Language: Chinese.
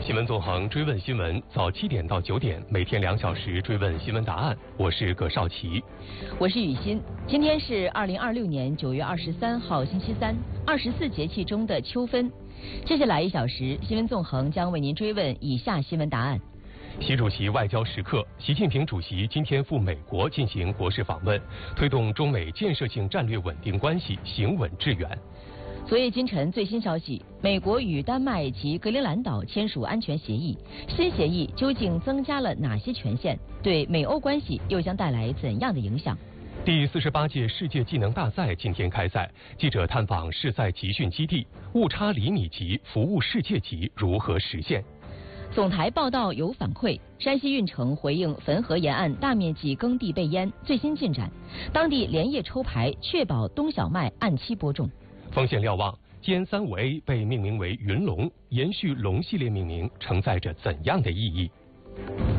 新闻纵横追问新闻，早7点到9点，每天2小时追问新闻答案。我是葛少奇， 我是雨欣。今天是2026年9月23号，星期三，24节气中的秋分。接下来1小时，新闻纵横将为您追问以下新闻答案。 习主席外交时刻，习近平主席今天赴美国进行国事访问，推动中美建设性战略稳定关系行稳致远。 昨夜今晨最新消息，美国与丹麦及格陵兰岛签署安全协议，新协议究竟增加了哪些权限？对美欧关系又将带来怎样的影响？ 第48届世界技能大赛今天开赛，记者探访试赛集训基地，误差厘米级服务世界级如何实现？ 总台报道有反馈，山西运城回应汾河沿岸大面积耕地被淹最新进展，当地连夜抽排，确保冬小麦按期播种。 风险瞭望，歼35A 被命名为云龙，延续龙系列命名承载着怎样的意义？